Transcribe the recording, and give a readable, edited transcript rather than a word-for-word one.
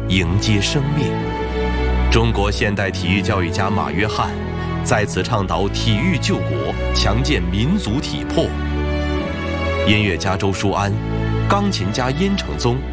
迎接生命。中国现代体育教育家马约翰在此倡导体育救国，强健民族体魄。音乐家周书安、钢琴家殷承宗